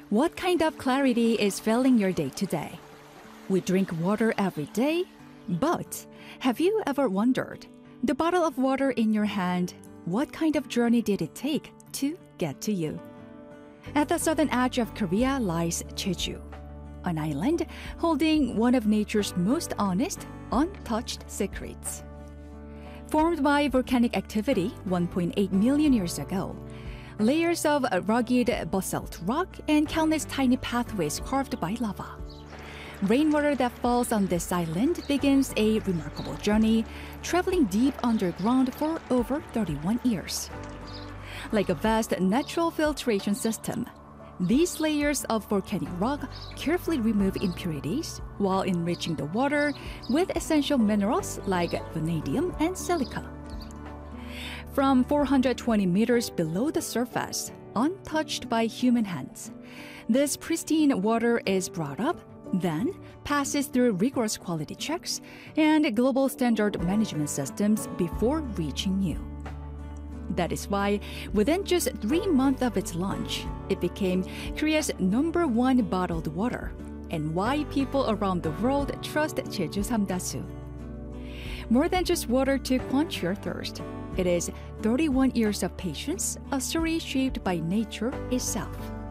What kind of clarity is filling your day today? We drink water every day, but have you ever wondered, the bottle of water in your hand, what kind of journey did it take to get to you? At the southern edge of Korea lies Jeju, an island holding one of nature's most honest, untouched secrets. Formed by volcanic activity 1.8 million years ago, layers of rugged basalt rock and countless tiny pathways carved by lava. Rainwater that falls on this island begins a remarkable journey, traveling deep underground for over 31 years. Like a vast natural filtration system, these layers of volcanic rock carefully remove impurities while enriching the water with essential minerals like vanadium and silica. From 420 meters below the surface, untouched by human hands, this pristine water is brought up, then passes through rigorous quality checks and global standard management systems before reaching you. That is why, within just 3 months of its launch, it became Korea's #1 bottled water, and why people around the world trust Jeju Samdasu. More than just water to quench your thirst, it is 31 years of patience, a story shaped by nature itself.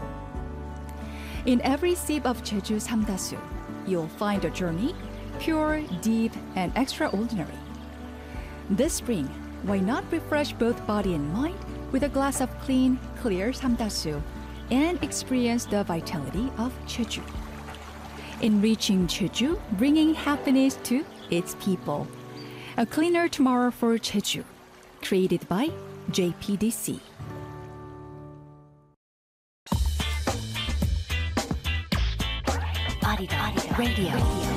In every sip of Jeju Samdasu, you'll find a journey, pure, deep, and extraordinary. This spring, why not refresh both body and mind with a glass of clean, clear Samdasu and experience the vitality of Jeju. Enriching Jeju, bringing happiness to its people. A cleaner tomorrow for Jeju, created by JPDC. Radio.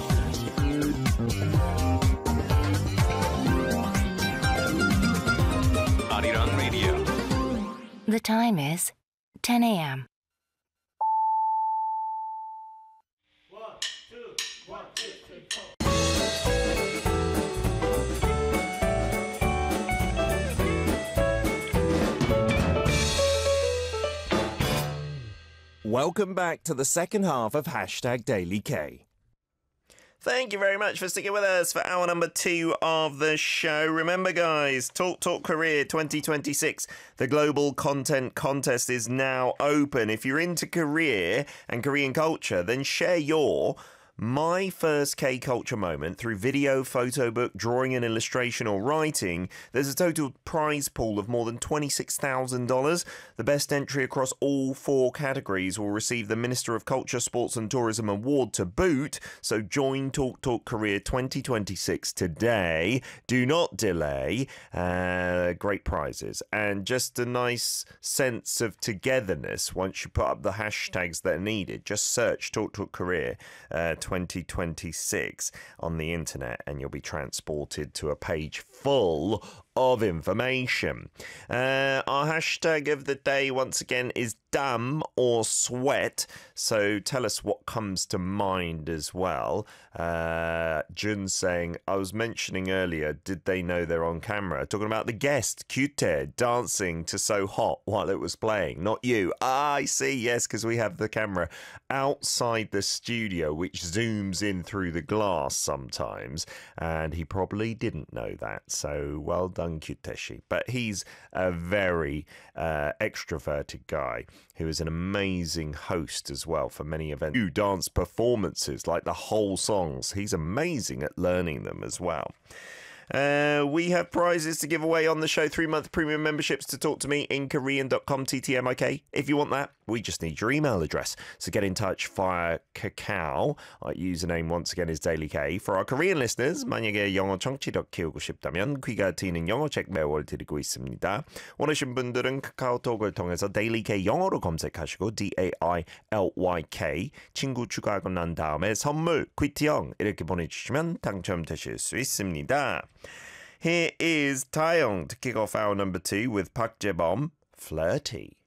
Arirang Radio. The time is 10 a.m. Welcome back to the second half of Hashtag Daily K. Thank you very much for sticking with us for hour number 2 of the show. Remember, guys, Talk Korea 2026, the Global Content Contest is now open. If you're into Korea and Korean culture, then share your My First K-Culture Moment through video, photo book, drawing and illustration or writing. There's a total prize pool of more than $26,000. The best entry across all 4 categories will receive the Minister of Culture, Sports and Tourism Award to boot. So join Talk Korea 2026 today. Do not delay. Great prizes. And just a nice sense of togetherness once you put up the hashtags that are needed. Just search Talk Korea 2026 on the internet and you'll be transported to a page full of information. Our hashtag of the day once again is damn or sweat. So tell us what comes to mind as well. Jun saying, I was mentioning earlier, did they know they're on camera? Talking about the guest, Cute, dancing to So Hot while it was playing. Not you. I see. Yes, because we have the camera outside the studio, which zooms in through the glass sometimes. And he probably didn't know that. So well done, Cuteshi. But he's a very extroverted guy who is an amazing host as well for many events. New dance performances, like the whole songs. He's amazing at learning them as well. We have prizes to give away on the show. 3-month premium memberships to Talk to Me in Korean.com TTMIK. If you want that, we just need your email address. So get in touch via Kakao. Our username once again is Daily K. For our Korean listeners, 만약에 영어 청취력 키우고 싶다면 귀가 트이는 영어책 매월 드리고 있습니다. 원하신 분들은 카카오톡을 통해서 Daily K 영어로 검색하시고 DAILYK 친구 추가하고 난 다음에 선물, 퀴트형 이렇게 보내주시면 당첨되실 수 있습니다. Here is Taeyong to kick off hour number 2 with Park Jae-bom, Flirty.